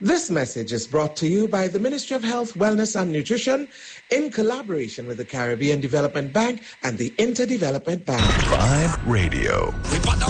This message is brought to you by the Ministry of Health, Wellness and Nutrition in collaboration with the Caribbean Development Bank and the Interdevelopment Bank. Vibe Radio.